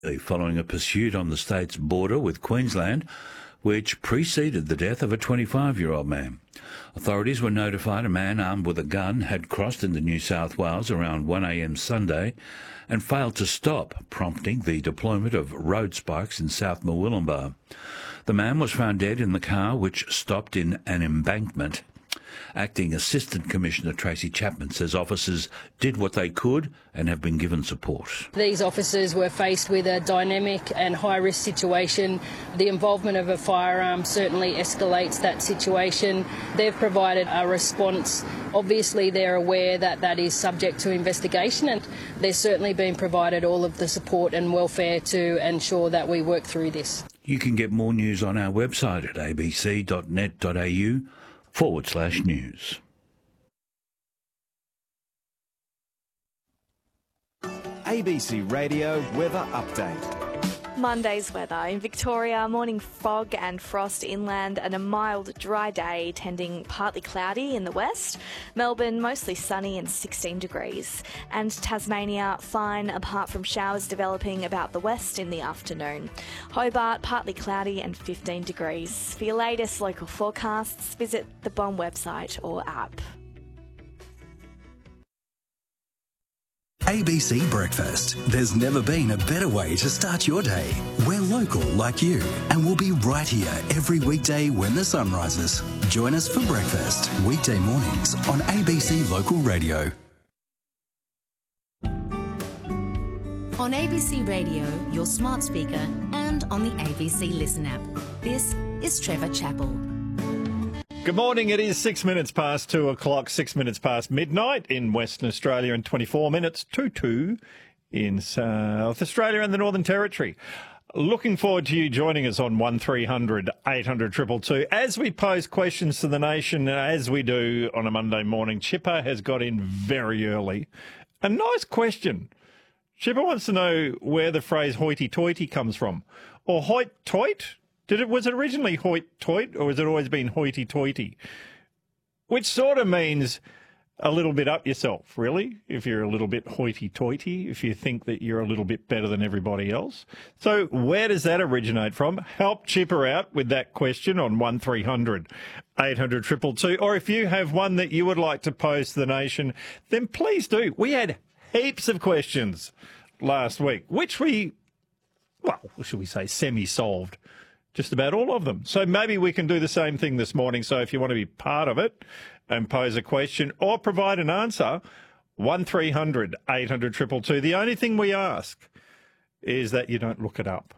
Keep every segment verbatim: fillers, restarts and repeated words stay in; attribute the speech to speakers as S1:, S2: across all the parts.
S1: following a pursuit on the state's border with Queensland, which preceded the death of a twenty-five-year-old man. Authorities were notified a man armed with a gun had crossed into New South Wales around one a m Sunday and failed to stop, prompting the deployment of road spikes in South Murwillumbah. The man was found dead in the car, which stopped in an embankment. Acting Assistant Commissioner Tracy Chapman says officers did what they could and have been given support.
S2: These officers were faced with a dynamic and high-risk situation. The involvement of a firearm certainly escalates that situation. They've provided a response. Obviously, they're aware that that is subject to investigation, and they're certainly being provided all of the support and welfare to ensure that we work through this.
S1: You can get more news on our website at a b c dot net dot a u forward slash news.
S3: A B C Radio Weather Update.
S4: Monday's weather. In Victoria, morning fog and frost inland and a mild, dry day, tending partly cloudy in the west. Melbourne, mostly sunny and sixteen degrees. And Tasmania, fine apart from showers developing about the west in the afternoon. Hobart, partly cloudy and fifteen degrees. For your latest local forecasts, visit the B O M website or app.
S5: A B C Breakfast. There's never been a better way to start your day. We're local like you, and we'll be right here every weekday when the sun rises. Join us for breakfast, weekday mornings on A B C Local Radio.
S6: On A B C Radio, your smart speaker, and on the A B C Listen app. This is Trevor Chappell.
S7: Good morning. It is six minutes past two o'clock, six minutes past midnight in Western Australia and twenty-four minutes to two in South Australia and the Northern Territory. Looking forward to you joining us on one three hundred eight hundred two two two as we pose questions to the nation, as we do on a Monday morning. Chipper has got in very early. A nice question. Chipper wants to know where the phrase hoity-toity comes from. Or hoit-toit? Did it, was it originally hoit-toit, or has it always been hoity-toity? Which sort of means a little bit up yourself, really, if you're a little bit hoity-toity, if you think that you're a little bit better than everybody else. So where does that originate from? Help Chipper out with that question on one three hundred eight hundred two two two. Or if you have one that you would like to pose to the nation, then please do. We had heaps of questions last week, which we, well, should we say, semi-solved. Just about all of them. So maybe we can do the same thing this morning. So if you want to be part of it and pose a question or provide an answer, one three hundred eight hundred two two two. The only thing we ask is that you don't look it up,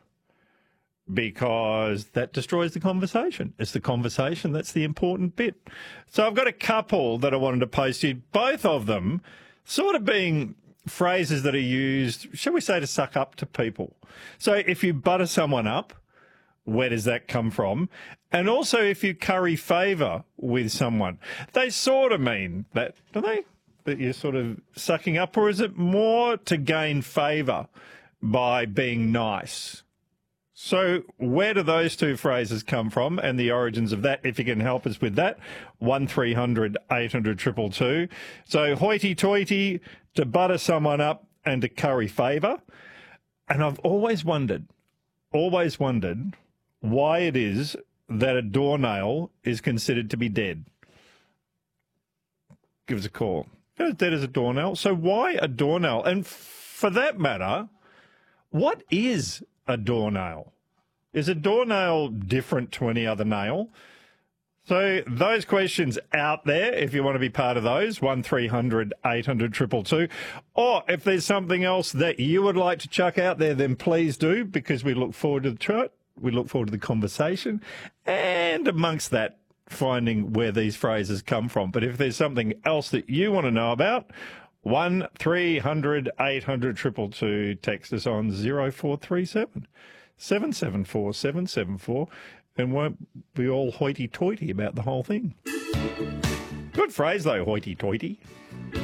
S7: because that destroys the conversation. It's the conversation that's the important bit. So I've got a couple that I wanted to pose to you, both of them sort of being phrases that are used, shall we say, to suck up to people. So if you butter someone up, where does that come from? And also, if you curry favour with someone, they sort of mean that, do they? That you're sort of sucking up, or is it more to gain favour by being nice? So where do those two phrases come from and the origins of that, if you can help us with that? one three hundred eight hundred two two two. So hoity-toity, to butter someone up and to curry favour. And I've always wondered, always wondered why it is that a doornail is considered to be dead. Give us a call. You're as dead as a doornail. So why a doornail? And for that matter, what is a doornail? Is a doornail different to any other nail? So those questions out there, if you want to be part of those, one three hundred eight hundred two two two. Or if there's something else that you would like to chuck out there, then please do, because we look forward to the chat. We look forward to the conversation. And amongst that, finding where these phrases come from. But if there's something else that you want to know about, one three hundred eight hundred two two two, text us on zero four three seven seven seven four seven seven four, and won't be all hoity-toity about the whole thing. Good phrase, though, hoity-toity.